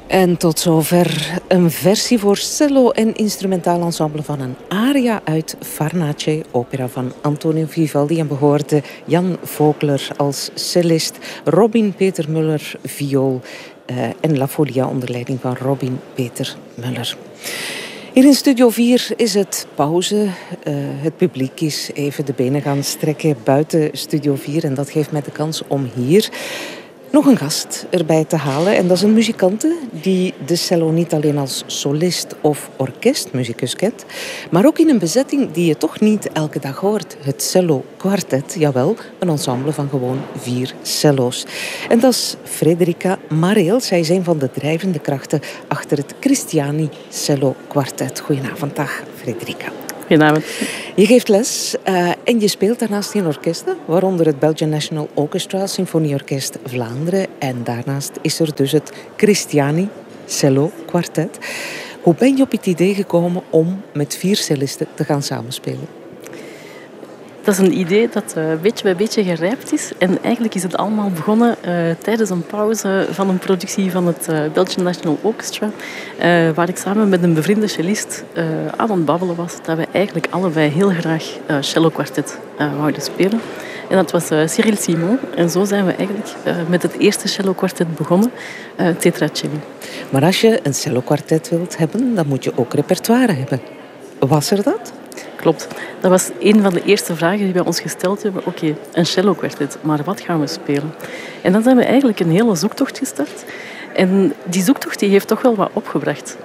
En tot zover een versie voor cello en instrumentaal ensemble van een aria uit Farnace, opera van Antonio Vivaldi. En we hoorden Jan Vogler als cellist, Robin Peter Muller viool en La Folia onder leiding van Robin Peter Muller. Hier in Studio 4 is het pauze. Het publiek is even de benen gaan strekken buiten Studio 4 en dat geeft mij de kans om hier nog een gast erbij te halen. En dat is een muzikante die de cello niet alleen als solist of orkestmuzikus kent, maar ook in een bezetting die je toch niet elke dag hoort. Het Cello Quartet, jawel, een ensemble van gewoon 4 cello's. En dat is Frederica Mareel. Zij is een van de drijvende krachten achter het Cristiani Cello Quartet. Goedenavond, dag Frederica. Goedenavond. Je geeft les en je speelt daarnaast in orkesten, waaronder het Belgian National Orchestra, Symfonieorkest Vlaanderen. En daarnaast is er dus het Cristiani Cello Quartet. Hoe ben je op het idee gekomen om met 4 cellisten te gaan samenspelen? Dat is een idee dat beetje bij beetje gerijpt is. En eigenlijk is het allemaal begonnen tijdens een pauze van een productie van het Belgian National Orchestra, waar ik samen met een bevriende cellist aan het babbelen was, dat we eigenlijk allebei heel graag cello quartet wouden spelen. En dat was Cyril Simon. En zo zijn we eigenlijk met het eerste cello quartet begonnen, Tetracelli. Maar als je een cello quartet wilt hebben, dan moet je ook repertoire hebben. Was er dat? Klopt. Dat was een van de eerste vragen die wij ons gesteld hebben. Oké, een cello quartet, maar wat gaan we spelen? En dan zijn we eigenlijk een hele zoektocht gestart. En die zoektocht die heeft toch wel wat opgebracht.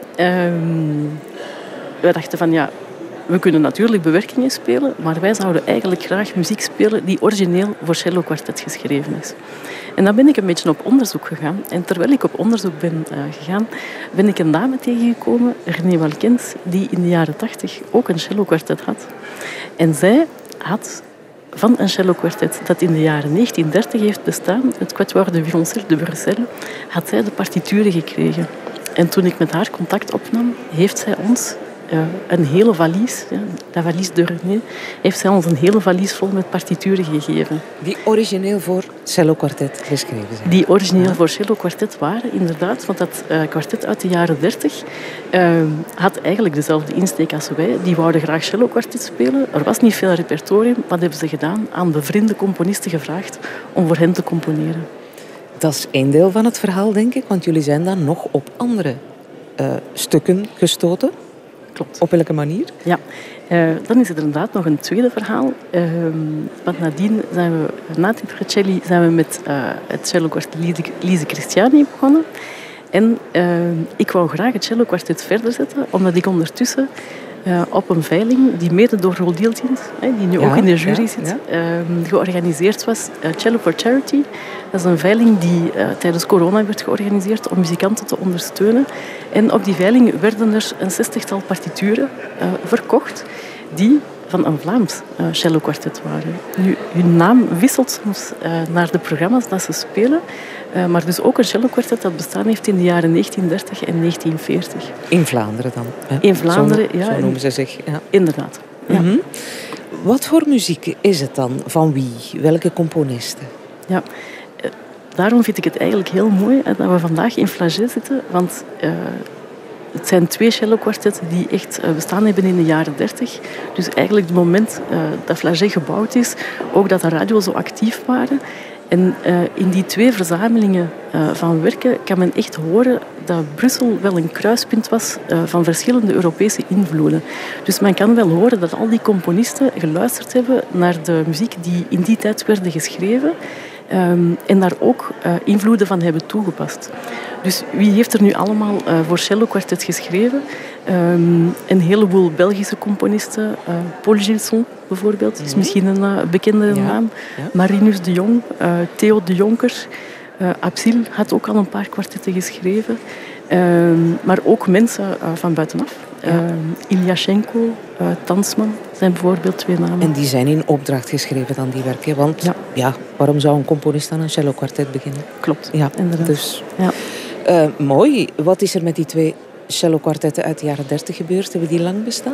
We dachten van ja, we kunnen natuurlijk bewerkingen spelen, maar wij zouden eigenlijk graag muziek spelen die origineel voor cello quartet geschreven is. En dan ben ik een beetje op onderzoek gegaan. En terwijl ik op onderzoek ben gegaan, ben ik een dame tegengekomen, René Walkens, die in de jaren 80 ook een cello quartet had. En zij had van een cello quartet dat in de jaren 1930 heeft bestaan, het Quatuor de Violoncelle de Bruxelles, had zij de partituren gekregen. En toen ik met haar contact opnam, heeft zij ons een hele valies, de valies de René, heeft zij ons een hele valies vol met partituren gegeven. Die origineel voor cello quartet geschreven zijn? Die origineel voor cello quartet waren, inderdaad. Want dat kwartet uit de jaren 30 had eigenlijk dezelfde insteek als wij. Die wouden graag cello quartet spelen. Er was niet veel repertorium. Wat hebben ze gedaan? Aan bevriende componisten gevraagd om voor hen te componeren. Dat is één deel van het verhaal, denk ik. Want jullie zijn dan nog op andere stukken gestoten. Klopt. Op welke manier? Ja, dan is er inderdaad nog een tweede verhaal. Want nadien zijn we, na Tetracelli, zijn we met het cello quartet Lise Cristiani begonnen. En ik wou graag het cello quartet verder zetten, omdat ik ondertussen op een veiling die mede door Roel Dieltjens, die nu ook in de jury zit, georganiseerd was. Cello for Charity. Dat is een veiling die tijdens corona werd georganiseerd om muzikanten te ondersteunen. En op die veiling werden er een 60-tal partituren verkocht die van een Vlaams cello quartet waren. Nu, hun naam wisselt soms naar de programma's dat ze spelen. Maar dus ook een cello quartet dat bestaan heeft in de jaren 1930 en 1940. In Vlaanderen dan? Hè? In Vlaanderen, zo noemen ze zich. Ja. Inderdaad. Ja. Mm-hmm. Wat voor muziek is het dan? Van wie? Welke componisten? Ja, daarom vind ik het eigenlijk heel mooi dat we vandaag in Flagey zitten. Want het zijn 2 cello kwartetten die echt bestaan hebben in de jaren 30. Dus eigenlijk het moment dat Flagey gebouwd is, ook dat de radio zo actief waren. En in die 2 verzamelingen van werken kan men echt horen dat Brussel wel een kruispunt was van verschillende Europese invloeden. Dus men kan wel horen dat al die componisten geluisterd hebben naar de muziek die in die tijd werden geschreven. En daar ook invloeden van hebben toegepast. Dus wie heeft er nu allemaal voor cello quartet geschreven? Een heleboel Belgische componisten. Paul Gilson bijvoorbeeld, is misschien een bekende naam. Ja. Marinus de Jong, Theo de Jonker. Absil had ook al een paar kwartetten geschreven. Maar ook mensen van buitenaf. Ilyashenko, Tansman zijn bijvoorbeeld 2 namen. En die zijn in opdracht geschreven dan, die werken? Want waarom zou een componist aan een cello kwartet beginnen? Klopt, ja, inderdaad. Dus. Ja. Mooi. Wat is er met die 2 cello kwartetten uit de jaren 30 gebeurd? Hebben die lang bestaan?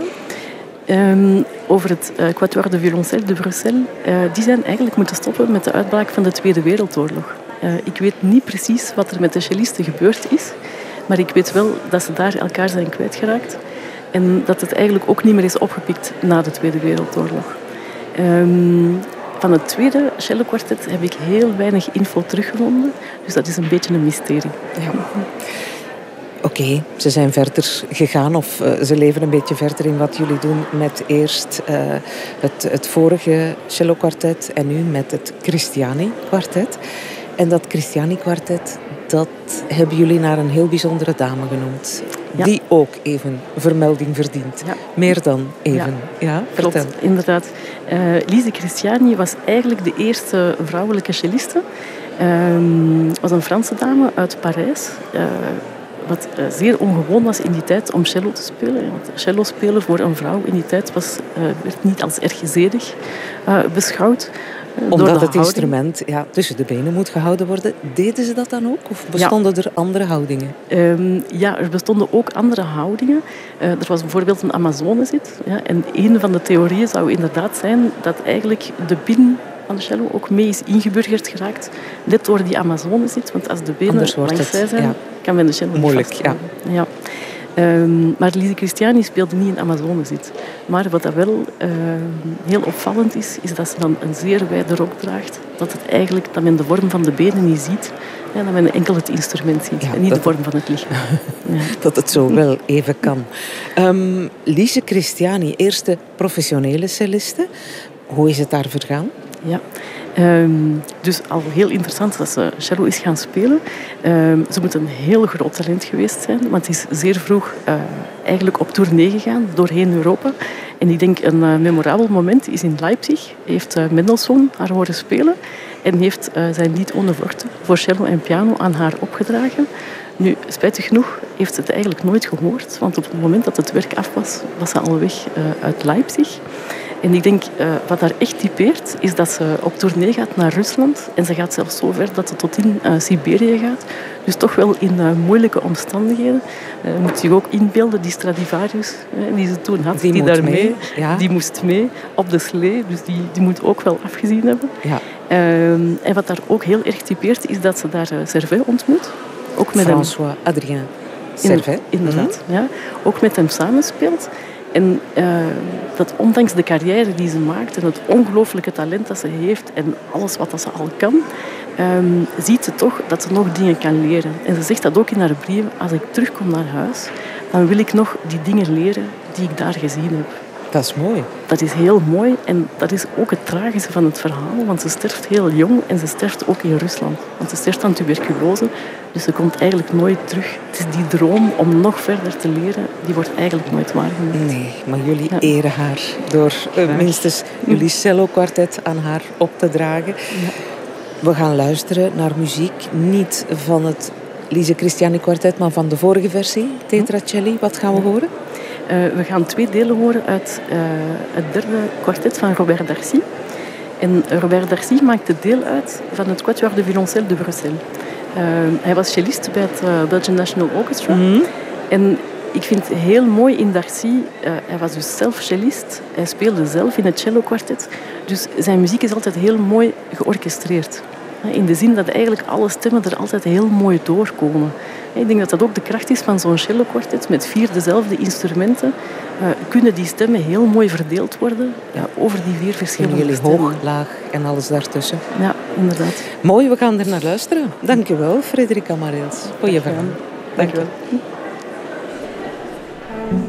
Over het Quatuor de Violoncelle de Bruxelles. Die zijn eigenlijk moeten stoppen met de uitbraak van de Tweede Wereldoorlog. Ik weet niet precies wat er met de cellisten gebeurd is. Maar ik weet wel dat ze daar elkaar zijn kwijtgeraakt. En dat het eigenlijk ook niet meer is opgepikt na de Tweede Wereldoorlog. Van het tweede cellokwartet heb ik heel weinig info teruggevonden. Dus dat is een beetje een mysterie. Ja. Oké, ze zijn verder gegaan of ze leven een beetje verder in wat jullie doen met eerst het vorige cellokwartet en nu met het Cristiani-kwartet. En dat Cristiani-kwartet, dat hebben jullie naar een heel bijzondere dame genoemd. Ja. Die ook even vermelding verdient. Ja. Meer dan even. Ja, klopt, vertel. Inderdaad. Lise Cristiani was eigenlijk de eerste vrouwelijke celliste. Was een Franse dame uit Parijs. Wat zeer ongewoon was in die tijd om cello te spelen. Want cello spelen voor een vrouw in die tijd werd niet als erg zedig beschouwd. Omdat het instrument tussen de benen moet gehouden worden. Deden ze dat dan ook? Of bestonden er andere houdingen? Er bestonden ook andere houdingen. Er was bijvoorbeeld een Amazonezit. Ja, en een van de theorieën zou inderdaad zijn dat eigenlijk de bin van de cello ook mee is ingeburgerd geraakt. Net door die Amazonezit. Want als de benen langs zij zijn, kan men de cello moeilijk, niet vasthouden. Ja. Maar Lise Cristiani speelde niet in Amazonezit. Maar wat dat wel heel opvallend is dat ze dan een zeer wijde rok draagt. Dat men de vorm van de benen niet ziet. Ja, dat men enkel het instrument ziet en niet de vorm van het lichaam. Ja. Dat het zo wel even kan. Lise Cristiani, eerste professionele celliste. Hoe is het daar vergaan? Ja. Dus al heel interessant dat ze cello is gaan spelen. Ze moet een heel groot talent geweest zijn, want het is zeer vroeg eigenlijk op tournee gegaan doorheen Europa. En ik denk een memorabel moment is in Leipzig. Heeft Mendelssohn haar horen spelen en heeft zijn lied Ohne Worte voor cello en piano aan haar opgedragen. Nu, spijtig genoeg heeft ze het eigenlijk nooit gehoord, want op het moment dat het werk af was, was ze al weg uit Leipzig. En ik denk, wat daar echt typeert, is dat ze op tournee gaat naar Rusland. En ze gaat zelfs zo ver dat ze tot in Siberië gaat. Dus toch wel in moeilijke omstandigheden. Moet zich ook inbeelden, die Stradivarius die ze toen had, die daar mee. Ja. Die moest mee op de slee. Dus die moet ook wel afgezien hebben. Ja. En wat daar ook heel erg typeert, is dat ze daar Servet ontmoet. Ook met François Adrien Servet. Inderdaad, ja. Ook met hem samenspeelt. En dat ondanks de carrière die ze maakt en het ongelooflijke talent dat ze heeft en alles wat ze al kan, ziet ze toch dat ze nog dingen kan leren. En ze zegt dat ook in haar brief: als ik terugkom naar huis, dan wil ik nog die dingen leren die ik daar gezien heb. Dat is mooi. Dat is heel mooi en dat is ook het tragische van het verhaal, want ze sterft heel jong en ze sterft ook in Rusland. Want ze sterft aan tuberculose, dus ze komt eigenlijk nooit terug. Het is die droom om nog verder te leren, die wordt eigenlijk nooit waargemaakt. Nee, maar jullie eren haar door minstens jullie cellokwartet aan haar op te dragen. Ja. We gaan luisteren naar muziek, niet van het Lise Cristiani kwartet, maar van de vorige versie, Tetracelli. Wat gaan we horen? We gaan 2 delen horen uit het derde kwartet van Robert Darcy. En Robert Darcy maakte deel uit van het Quatuor de Violoncelle de Bruxelles. Hij was cellist bij het Belgian National Orchestra. Mm-hmm. En ik vind het heel mooi in Darcy, hij was dus zelf cellist. Hij speelde zelf in het cellokwartet. Dus zijn muziek is altijd heel mooi georchestreerd. In de zin dat eigenlijk alle stemmen er altijd heel mooi doorkomen. Ik denk dat dat ook de kracht is van zo'n cellokwartet. Met 4 dezelfde instrumenten kunnen die stemmen heel mooi verdeeld worden over die 4 verschillende jullie stemmen. Hoog, laag en alles daartussen. Ja, inderdaad. Mooi, we gaan er naar luisteren. Dank je wel, Frederica Mareels, voor je verhaal. Dank je wel.